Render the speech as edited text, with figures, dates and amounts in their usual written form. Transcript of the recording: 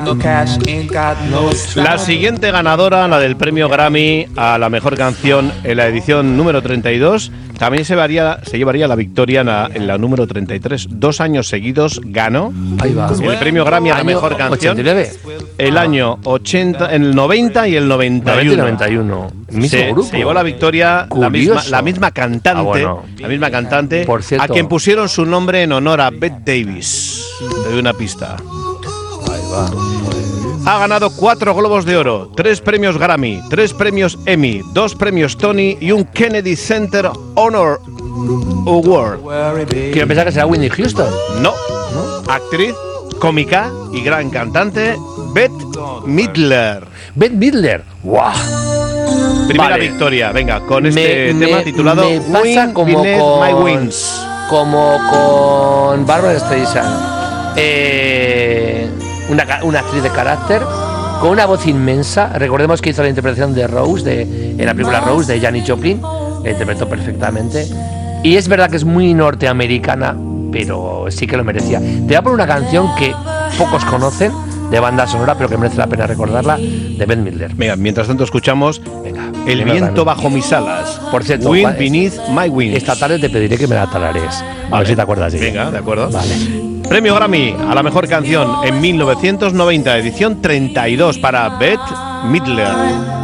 La siguiente ganadora, la del premio Grammy a la mejor canción en la edición número 32, también se llevaría la victoria en la número 33. 2 años seguidos ganó el premio Grammy a la mejor canción. 89. El año 80, el 90 y el 91. 91. Se llevó la victoria la misma cantante, la misma cantante, por cierto, a quien pusieron su nombre en honor a Bette Davis. Te doy una pista. Ahí va. Ha ganado 4 Globos de Oro, 3 premios Grammy, 3 premios Emmy, 2 premios Tony y un Kennedy Center Honor Award. Quiero pensar que será Whitney Houston. No. Actriz, cómica y gran cantante, Bette Midler. Bette Midler. ¡Guau! Primera victoria, venga, con este tema titulado me pasa Wind como Beneath con, My Wings. Como con Barbara Streisand. Una actriz de carácter con una voz inmensa. Recordemos que hizo la interpretación de Rose en la película Rose de Janis Joplin. La interpretó perfectamente. Y es verdad que es muy norteamericana, pero sí que lo merecía. Te voy a poner una canción que pocos conocen, de banda sonora, pero que merece la pena recordarla, de Bette Midler. Venga, mientras tanto escuchamos El viento bajo mis alas. Por cierto, Wind Beneath My Wings. Esta tarde te pediré que me la talares. A ver si te acuerdas de ella. Venga, de acuerdo. Vale. Premio Grammy a la mejor canción en 1990, edición 32 para Bette Midler.